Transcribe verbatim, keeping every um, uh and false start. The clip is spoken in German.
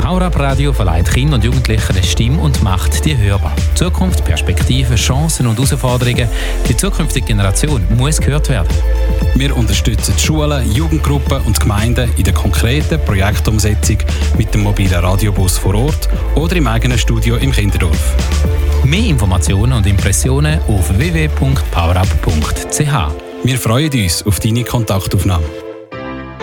Power-Up Radio verleiht Kindern und Jugendlichen eine Stimme und macht die hörbar. Zukunft, Perspektiven, Chancen und Herausforderungen. Die zukünftige Generation muss gehört werden. Wir unterstützen Schulen, Jugendgruppen und Gemeinden in der konkreten Projektumsetzung mit dem mobilen Radiobus vor Ort oder im eigenen Studio im Kinderdorf. Mehr Informationen und Impressionen auf w w w punkt powerup punkt c h. Wir freuen uns auf deine Kontaktaufnahme.